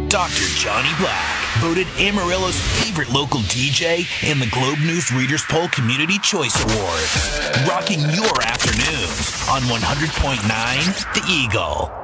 Dr. Johnny Black, voted Amarillo's favorite local DJ in the Globe News Readers Poll Community Choice Awards. Rocking your afternoons on 100.9 The Eagle.